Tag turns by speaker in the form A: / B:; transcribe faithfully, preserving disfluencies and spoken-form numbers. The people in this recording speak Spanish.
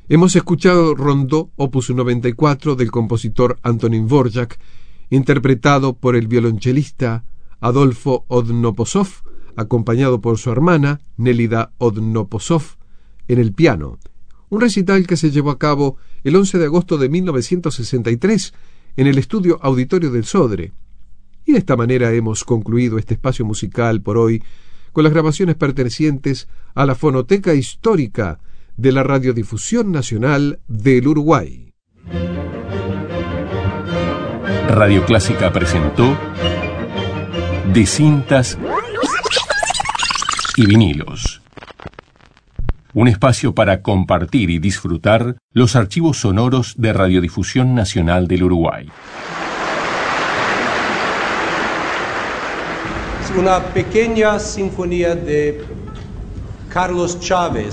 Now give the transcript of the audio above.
A: Hemos escuchado Rondó, opus noventa y cuatro, del compositor Antonín Dvorak, interpretado por el violonchelista Adolfo Odnoposov, acompañado por su hermana Nélida Odnoposov en el piano. Un recital que se llevó a cabo el once de agosto de mil novecientos sesenta y tres en el estudio Auditorio del Sodre. Y de esta manera hemos concluido este espacio musical por hoy con las grabaciones pertenecientes a la Fonoteca Histórica de la Radiodifusión Nacional del Uruguay.
B: Radio Clásica presentó De cintas y vinilos, un espacio para compartir y disfrutar los archivos sonoros de Radiodifusión Nacional del Uruguay.
C: Una pequeña sinfonía de Carlos Chávez.